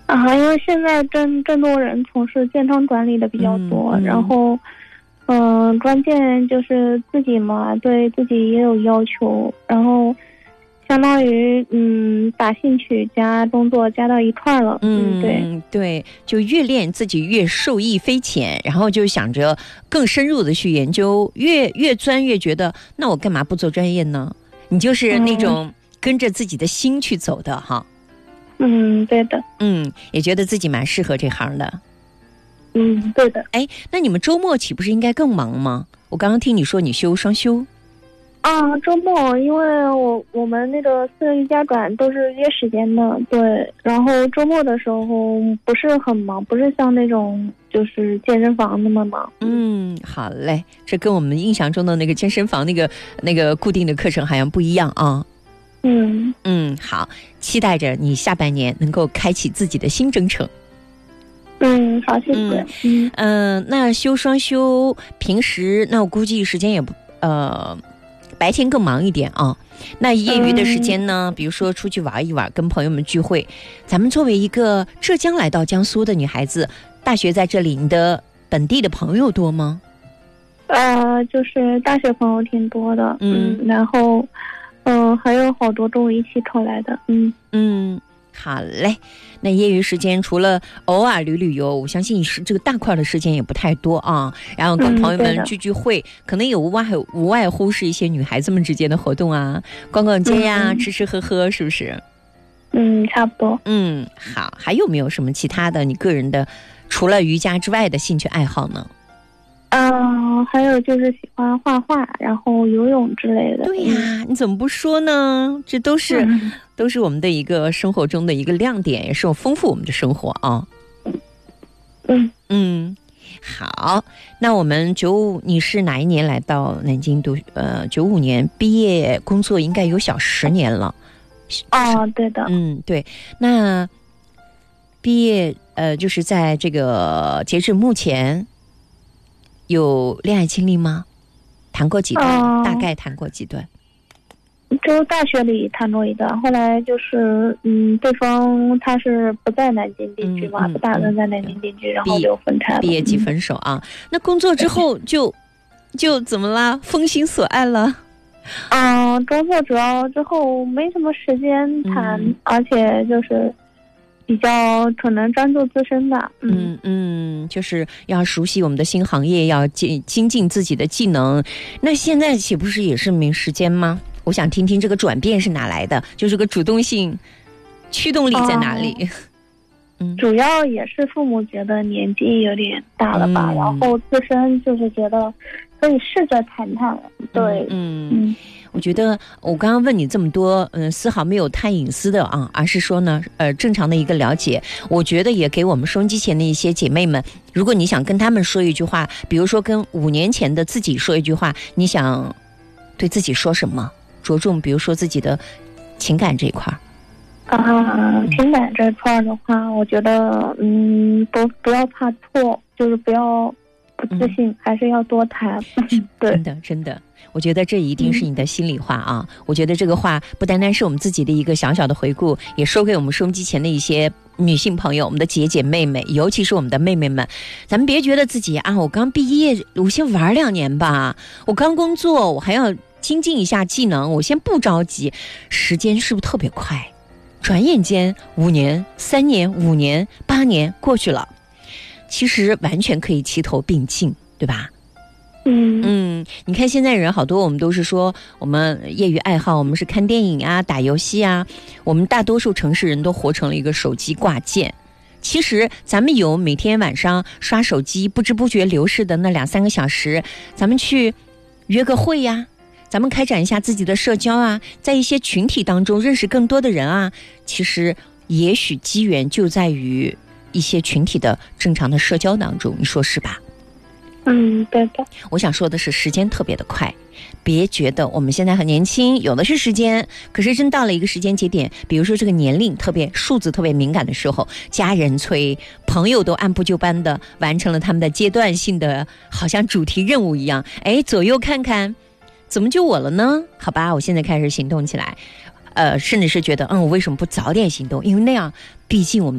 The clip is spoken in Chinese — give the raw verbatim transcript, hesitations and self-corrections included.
啊，因为现在更更多人从事健康管理的比较多， 嗯嗯、 然后，嗯、呃，关键就是自己嘛，对自己也有要求，然后，相当于嗯，把兴趣加工作加到一块了。 嗯， 对对，就越练自己越受益匪浅，然后就想着更深入的去研究，越越钻越觉得，那我干嘛不做专业呢？你就是那种跟着自己的心去走的哈。 嗯，对的。 嗯，也觉得自己蛮适合这行的。 嗯，对的。 哎，那你们周末岂不是应该更忙吗？我刚刚听你说你休双休。 啊，周末因为我我们那个私人瑜伽馆都是约时间的，对，然后周末的时候不是很忙，不是像那种就是健身房那么忙。 嗯，好嘞，这跟我们印象中的那个健身房那个那个固定的课程好像不一样啊。 嗯嗯，好，期待着你下半年能够开启自己的新征程。 嗯，好，谢谢。 嗯嗯、呃，那休双休，平时那我估计时间也不呃。白天更忙一点啊，那业余的时间呢、嗯、比如说出去玩一玩，跟朋友们聚会。咱们作为一个浙江来到江苏的女孩子，大学在这里，你的本地的朋友多吗？ 呃，就是大学朋友挺多的，嗯，嗯然后嗯、呃，还有好多跟我一起考来的，嗯嗯，好嘞。那业余时间除了偶尔旅旅游，我相信是这个大块的时间也不太多啊。然后跟朋友们聚聚会，嗯、可能也无外无外乎是一些女孩子们之间的活动啊，逛逛街呀、啊嗯，吃吃喝喝，是不是？ 嗯，差不多。 嗯，好，还有没有什么其他的你个人的除了瑜伽之外的兴趣爱好呢？ 嗯、呃，还有就是喜欢画画，然后游泳之类的。 对呀、啊，你怎么不说呢？这都是、嗯、都是我们的一个生活中的一个亮点，也是丰富我们的生活啊。 嗯嗯，好，那我们九五，你是哪一年来到南京读？呃，九五年毕业，工作应该有小十年了。 哦，对的。 嗯，对。那毕业，呃，就是在这个截至目前。有恋爱经历吗？谈过几段、呃、大概谈过几段？ 就大学里谈过一段，后来就是嗯，对方他是不在南京定居嘛、嗯嗯、不打算在南京定居、嗯、然后就分开了。 毕业即分手啊、嗯、那工作之后就就怎么啦？封心所爱了？ 嗯、呃，工作主要之后没什么时间谈、嗯、而且就是比较可能专注自身吧。 嗯嗯，就是要熟悉我们的新行业，要精精进自己的技能。那现在岂不是也是没时间吗？我想听听这个转变是哪来的，就是个主动性驱动力在哪里？哦、 嗯，主要也是父母觉得年纪有点大了吧、嗯、然后自身就是觉得可以试着谈谈。对， 嗯 嗯, 嗯我觉得我刚刚问你这么多，嗯，丝毫没有太隐私的啊，而是说呢，呃，正常的一个了解。我觉得也给我们收音机前的一些姐妹们，如果你想跟他们说一句话，比如说跟五年前的自己说一句话，你想对自己说什么？着重比如说自己的情感这一块。 啊，情感这一块的话，我觉得，嗯，不不要怕错，就是不要不自信，嗯、还是要多谈。对， 真的真的。我觉得这一定是你的心里话啊、嗯！我觉得这个话不单单是我们自己的一个小小的回顾，也说给我们收音机前的一些女性朋友，我们的姐姐妹妹，尤其是我们的妹妹们，咱们别觉得自己啊，我刚毕业，我先玩两年吧，我刚工作，我还要精进一下技能，我先不着急。时间是不是特别快？转眼间五年、三年、五年、八年过去了，其实完全可以齐头并进，对吧？ 嗯嗯，你看现在人好多，我们都是说我们业余爱好，我们是看电影啊、打游戏啊，我们大多数城市人都活成了一个手机挂件。其实咱们有每天晚上刷手机不知不觉流逝的那两三个小时，咱们去约个会呀，咱们开展一下自己的社交啊，在一些群体当中认识更多的人啊。其实也许机缘就在于一些群体的正常的社交当中，你说是吧？ 嗯，对的。 我想说的是，时间特别的快，别觉得我们现在很年轻，有的是时间，可是真到了一个时间节点，比如说这个年龄特别数字特别敏感的时候，家人催，朋友都按部就班的完成了他们的阶段性的好像主题任务一样，哎，左右看看，怎么就我了呢？好吧，我现在开始行动起来，呃，甚至是觉得，嗯，我为什么不早点行动？因为那样，毕竟我们